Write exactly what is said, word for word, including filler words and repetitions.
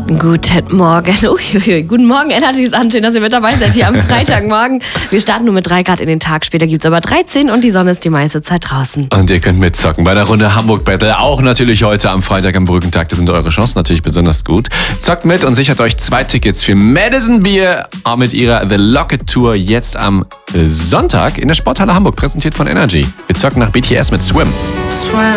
Guten Morgen. Uiuiui. Guten Morgen, Energy ist an. Schön, dass ihr mit dabei seid hier am Freitagmorgen. Wir starten nur mit drei Grad in den Tag. Später gibt es aber dreizehn und die Sonne ist die meiste Zeit draußen. Und ihr könnt mitzocken bei der Runde Hamburg Battle. Auch natürlich heute am Freitag am Brückentag. Da sind eure Chancen natürlich besonders gut. Zockt mit und sichert euch zwei Tickets für Madison Beer mit ihrer The Locket Tour jetzt am Sonntag in der Sporthalle Hamburg. Präsentiert von Energy. Wir zocken nach B T S mit Swim. Swim.